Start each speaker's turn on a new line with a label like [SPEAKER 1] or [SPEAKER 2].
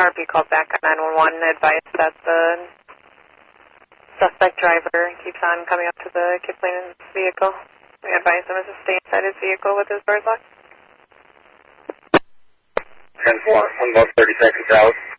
[SPEAKER 1] RP called back on 911 and advised that the suspect driver keeps on coming up to the Kipling vehicle. We advised him to stay inside his vehicle with his doors locked.
[SPEAKER 2] 10-4, 1 about 30 seconds out.